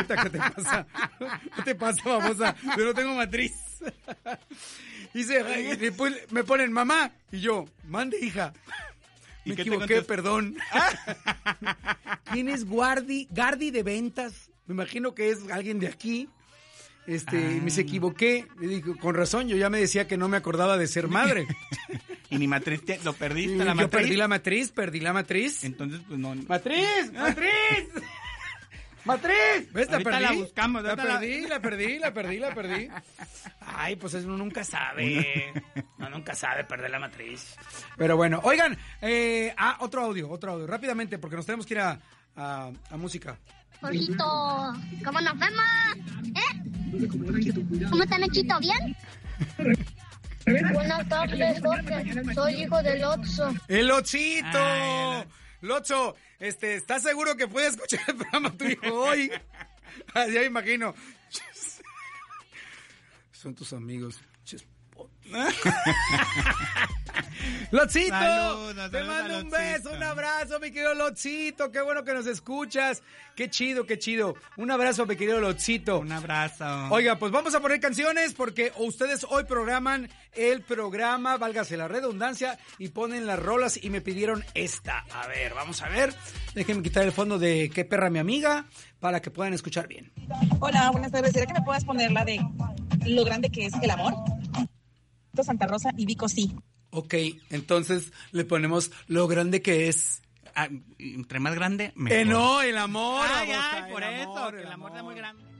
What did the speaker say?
neta, ¿qué te pasa? ¿Qué te pasa, babosa? Yo no tengo matriz. Y después me ponen mamá, y yo, mande, hija. Me equivoqué, perdón. ¿Quién es Gardi de ventas? Me imagino que es alguien de aquí. Me se equivoqué. Le digo, con razón, yo ya me decía que no me acordaba de ser madre. Y mi matriz, ¿lo perdiste? Y ¿La yo matriz? perdí la matriz. Entonces, pues no. ¡Matriz! ¿Ves? Ahorita la buscamos. La perdí. Ay, pues uno nunca sabe. Uno nunca sabe perder la matriz. Pero bueno, oigan, otro audio. Rápidamente, porque nos tenemos que ir a música. Jorgito, ¿cómo nos vemos? ¿Cómo está Nachito? ¿Bien? Buenas tardes, Jorge. Soy hijo del Otso. ¡El Ochito! Locho, ¿estás seguro que puede escuchar el programa tu hijo hoy? Ya me imagino. Son tus amigos. Lochito, saludos, te mando un beso, un abrazo, mi querido Lochito, qué bueno que nos escuchas, qué chido, un abrazo, mi querido Lochito. Un abrazo. Oiga, pues vamos a poner canciones porque ustedes hoy programan el programa, válgase la redundancia, y ponen las rolas y me pidieron esta. A ver, vamos a ver, déjenme quitar el fondo de Qué perra mi amiga para que puedan escuchar bien. Hola, buenas tardes, ¿será que me puedas poner la de Lo grande que es el amor? Santa Rosa y Vico sí. Ok, entonces le ponemos Lo grande que es. Entre más grande, mejor. No, el amor. Ay, por eso, que el amor es muy grande.